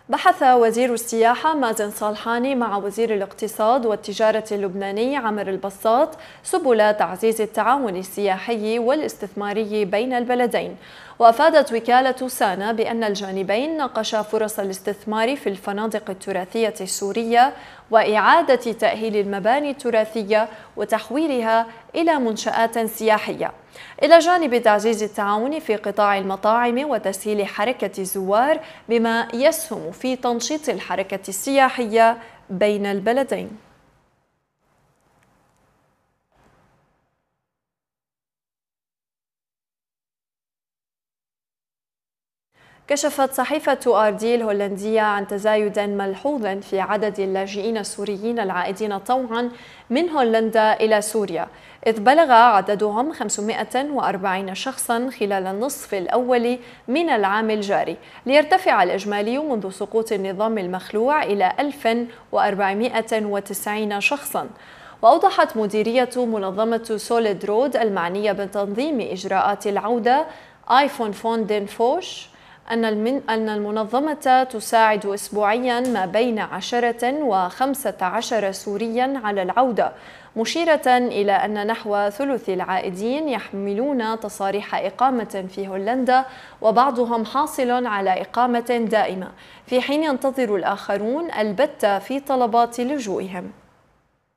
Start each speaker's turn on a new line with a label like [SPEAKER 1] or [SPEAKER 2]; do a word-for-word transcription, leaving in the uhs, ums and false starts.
[SPEAKER 1] بحث وزير السياحة مازن صالحاني مع وزير الاقتصاد والتجارة اللبناني عمر البساط سبل تعزيز التعاون السياحي والاستثماري بين البلدين. وأفادت وكالة سانا بأن الجانبين ناقشا فرص الاستثمار في الفنادق التراثية السورية وإعادة تأهيل المباني التراثية وتحويلها إلى منشآت سياحية، إلى جانب تعزيز التعاون في قطاع المطاعم وتسهيل حركة الزوار بما يسهم في تنشيط الحركة السياحية بين البلدين. كشفت صحيفة آردي الهولندية عن تزايد ملحوظ في عدد اللاجئين السوريين العائدين طوعا من هولندا إلى سوريا، إذ بلغ عددهم خمسمائة وأربعين شخصا خلال النصف الأول من العام الجاري، ليرتفع الإجمالي منذ سقوط النظام المخلوع إلى ألف وأربعمائة وتسعين شخصا. وأوضحت مديرية منظمة سوليد رود المعنية بتنظيم إجراءات العودة آيفون فوندن فوش أن أن المنظمة تساعد أسبوعيا ما بين عشرة وخمسة عشر سوريا على العودة، مشيرة إلى أن نحو ثلث العائدين يحملون تصاريح إقامة في هولندا وبعضهم حاصل على إقامة دائمة، في حين ينتظر الآخرون البت في طلبات لجوئهم.